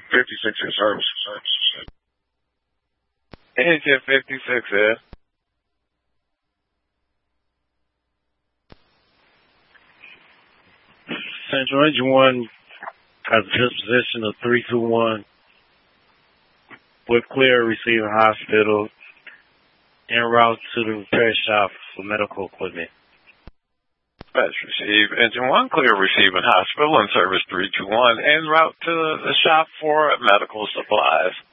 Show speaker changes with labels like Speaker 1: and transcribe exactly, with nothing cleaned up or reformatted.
Speaker 1: fifty-six in service.
Speaker 2: Engine fifty-six here.
Speaker 3: Central Engine one has a disposition of three two one with clear receiving hospital en route to the repair shop for medical equipment.
Speaker 2: Dispatch receive Engine one, clear receiving hospital and service three two one en route to the shop for medical supplies.